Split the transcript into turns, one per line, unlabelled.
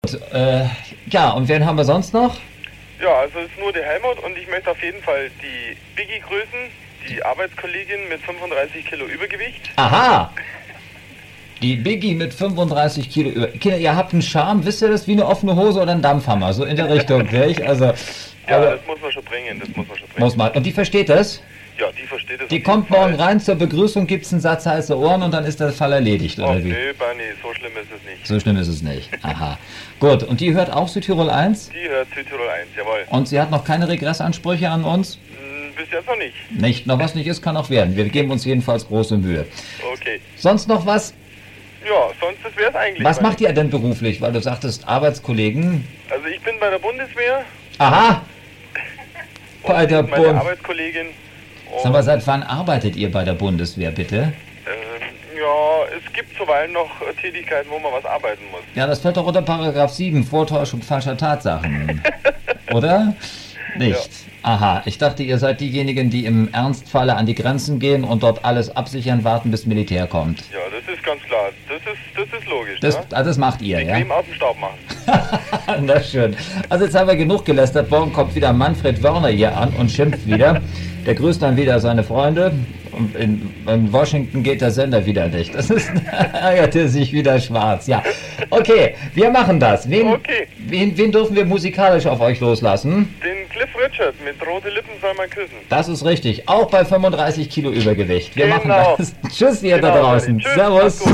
Ja, und wen haben wir sonst noch?
Ja, also es ist nur der Helmut und ich möchte auf jeden Fall die Biggie grüßen, die Arbeitskollegin mit 35 Kilo Übergewicht.
Aha! Die Biggie mit 35 Kilo über. Kinder, ihr habt einen Charme, wisst ihr das, wie eine offene Hose oder ein Dampfhammer? So in der Richtung, nicht? Also,
Ja,
aber
das muss man schon bringen, das muss man schon bringen.
muss man. Und die versteht das?
Ja, die versteht es.
Die
auf jeden
kommt
Fall.
morgen rein zur Begrüßung, gibt's einen Satz heiße Ohren und dann ist der Fall erledigt,
Oh,
oder wie?
nö, Bernie, so schlimm ist es nicht.
So schlimm ist es nicht. Aha. Gut, und die hört auch Südtirol 1?
Die hört Südtirol 1, jawohl.
Und sie hat noch keine Regressansprüche an uns?
Bis jetzt noch nicht.
Nicht. Noch was nicht ist, kann auch werden. Wir geben uns jedenfalls große Mühe.
Okay.
Sonst noch was?
Ja, sonst das wäre es eigentlich.
Was macht ihr denn beruflich? Weil du sagtest, Arbeitskollegen.
Also ich bin bei der Bundeswehr.
Aha!
Und
Bei der
meine
Bund.
Arbeitskollegin. Und,
Sag mal, seit wann arbeitet ihr bei der Bundeswehr, bitte?
ja, es gibt zuweilen noch Tätigkeiten, wo man was arbeiten muss.
Ja, das fällt doch unter Paragraph 7, Vortäuschung falscher Tatsachen. Oder? Nicht. Aha, ich dachte, ihr seid diejenigen, die im Ernstfalle an die Grenzen gehen und dort alles absichern, warten, bis Militär kommt.
Ja, das ist ganz klar. Das ist logisch.
Das,
ne?
das macht ihr, ja?
Bequem aus dem Staub machen.
Na schön. Also jetzt haben wir genug gelästert. Morgen kommt wieder Manfred Wörner hier an und schimpft wieder. Der grüßt dann wieder seine Freunde. Und in Washington geht der Sender wieder nicht. Das ist, ärgert er sich wieder schwarz. Ja, okay, wir machen das.
Okay.
Wen dürfen wir musikalisch auf euch loslassen?
Den Cliff Richard mit rote Lippen soll man küssen.
Das ist richtig. Auch bei 35 Kilo Übergewicht. Wir machen
Genau.
das. Tschüss, ihr da
Genau,
draußen.
Tschüss,
Servus.
macht's gut.